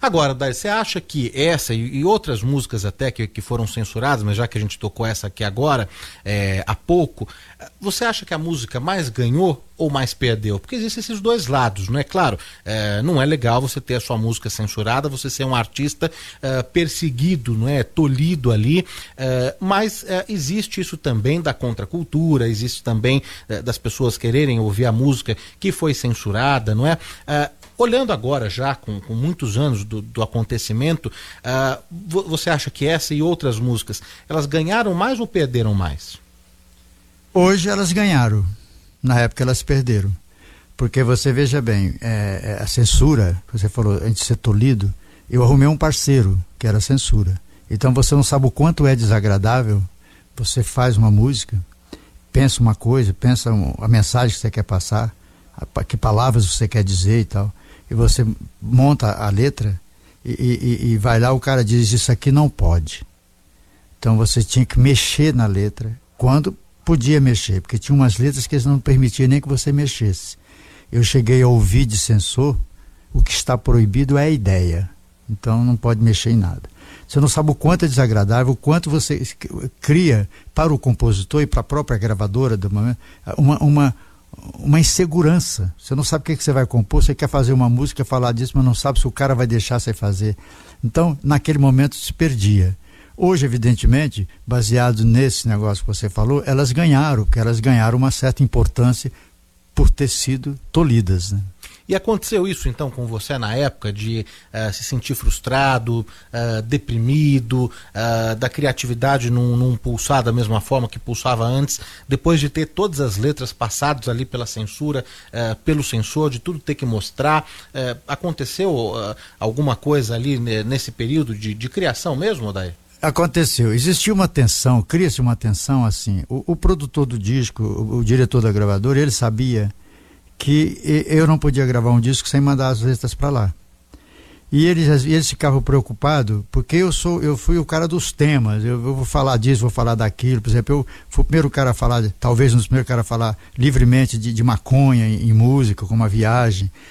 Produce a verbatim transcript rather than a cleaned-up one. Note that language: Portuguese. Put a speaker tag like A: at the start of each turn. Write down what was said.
A: Agora, Day, você acha que essa e, e outras músicas até que, que foram censuradas, mas já que a gente tocou essa aqui agora, é, há pouco, você acha que a música mais ganhou ou mais perdeu? Porque existem esses dois lados, não é? Claro, é, não é legal você ter a sua música censurada, você ser um artista é, perseguido, não é? Tolhido ali, é, mas é, existe isso também da contracultura, existe também é, das pessoas quererem ouvir a música que foi censurada, não é? É, olhando agora já com, com muitos anos do, do acontecimento, uh, você acha que essa e outras músicas, elas ganharam mais ou perderam mais?
B: Hoje elas ganharam, na época elas perderam, porque você veja bem, é, é, a censura, você falou, antes de ser tolhido, eu arrumei um parceiro que era a censura, então você não sabe o quanto é desagradável, você faz uma música, pensa uma coisa, pensa um, a mensagem que você quer passar, a, que palavras você quer dizer e tal, e você monta a letra e, e, e vai lá, o cara diz, isso aqui não pode. Então você tinha que mexer na letra, quando podia mexer, porque tinha umas letras que eles não permitiam nem que você mexesse. Eu cheguei a ouvir de censor, o que está proibido é a ideia, então não pode mexer em nada. Você não sabe o quanto é desagradável, o quanto você cria para o compositor e para a própria gravadora do momento, uma, uma uma insegurança. Você não sabe o que, que você vai compor, você quer fazer uma música, falar disso, mas não sabe se o cara vai deixar você fazer. Então, naquele momento se perdia. Hoje, evidentemente, baseado nesse negócio que você falou, elas ganharam, porque elas ganharam uma certa importância por ter sido tolhidas, né?
A: E aconteceu isso então com você na época de uh, se sentir frustrado, uh, deprimido, uh, da criatividade não, não pulsar da mesma forma que pulsava antes, depois de ter todas as letras passadas ali pela censura, uh, pelo censor, de tudo ter que mostrar, uh, aconteceu uh, alguma coisa ali né, nesse período de, de criação mesmo, Odair?
B: Aconteceu, existia uma tensão, cria-se uma tensão assim, o, o produtor do disco, o, o diretor da gravadora, ele sabia que eu não podia gravar um disco sem mandar as letras para lá. E eles, eles ficavam preocupados, porque eu sou, eu fui o cara dos temas, eu, eu vou falar disso, vou falar daquilo, por exemplo, eu fui o primeiro cara a falar, talvez um dos primeiros caras a falar livremente de, de maconha em, em música, como uma viagem.